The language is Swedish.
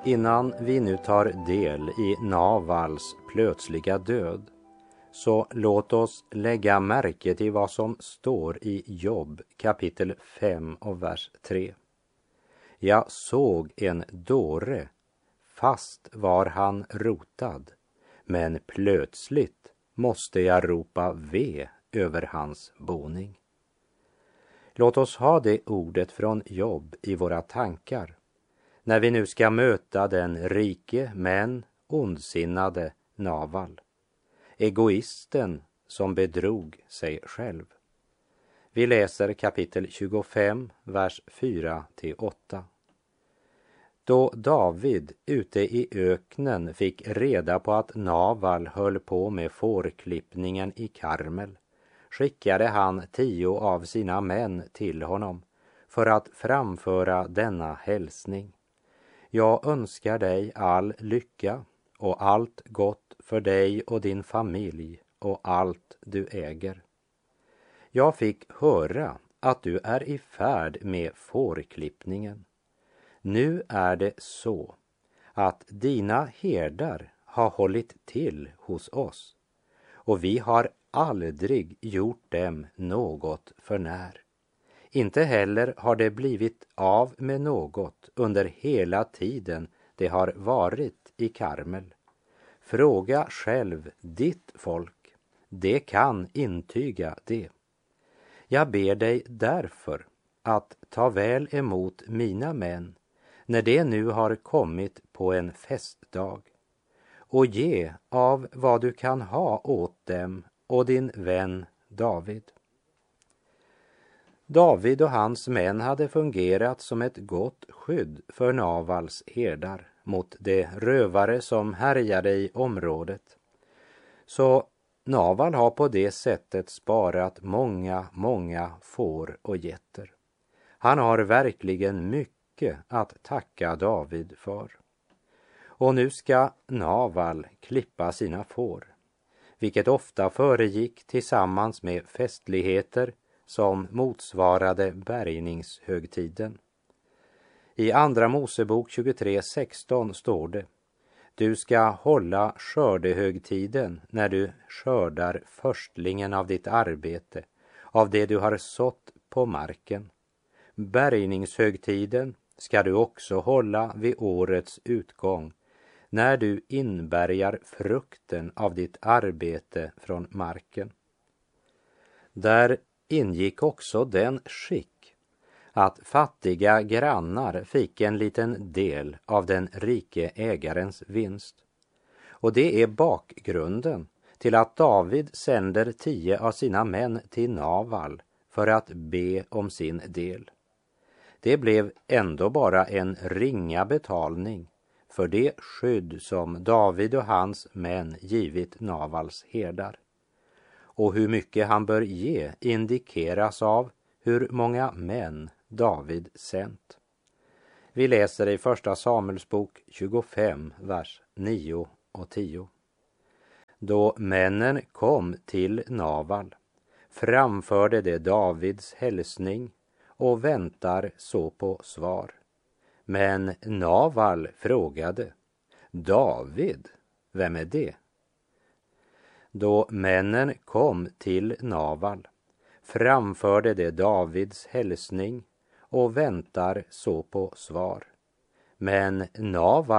Innan vi nu tar del i Navals plötsliga död, så låt oss lägga märke till vad som står i Jobb kapitel 5 och vers 3. Jag såg en dåre, fast var han rotad, men plötsligt måste jag ropa ve över hans boning. Låt oss ha det ordet från Jobb i våra tankar när vi nu ska möta den rike men ondsinnade Naval, egoisten som bedrog sig själv. Vi läser kapitel 25, vers 4-8. Då David ute i öknen fick reda på att Naval höll på med fårklippningen i Karmel, skickade han 10 av sina män till honom för att framföra denna hälsning. Jag önskar dig all lycka och allt gott för dig och din familj och allt du äger. Jag fick höra att du är i färd med fårklippningen. Nu är det så att dina herdar har hållit till hos oss och vi har aldrig gjort dem något förnär. Inte heller har det blivit av med något under hela tiden det har varit i Karmel. Fråga själv ditt folk, det kan intyga det. Jag ber dig därför att ta väl emot mina män när det nu har kommit på en festdag och ge av vad du kan ha åt dem och din vän David. David och hans män hade fungerat som ett gott skydd för Navals herdar mot de rövare som härjade i området. Så Naval har på det sättet sparat många får och getter. Han har verkligen mycket att tacka David för. Och nu ska Naval klippa sina får, vilket ofta föregick tillsammans med festligheter som motsvarade bärgningshögtiden. I andra Mosebok 23:16 står det: Du ska hålla skördehögtiden när du skördar förstlingen av ditt arbete, av det du har sått på marken. Bärgningshögtiden ska du också hålla vid årets utgång, när du inbärgar frukten av ditt arbete från marken. Där ingick också den skick att fattiga grannar fick en liten del av den rike ägarens vinst. Och det är bakgrunden till att David sänder 10 av sina män till Naval för att be om sin del. Det blev ändå bara en ringa betalning för det skydd som David och hans män givit Navals herdar. Och hur mycket han bör ge indikeras av hur många män David sänt. Vi läser i första Samuelsbok 25, vers 9 och 10. Då männen kom till Naval framförde de Davids hälsning och väntar så på svar. Men Naval frågade: David, vem är det? Då männen kom till Naval framförde de Davids hälsning och väntar så på svar. Men Naval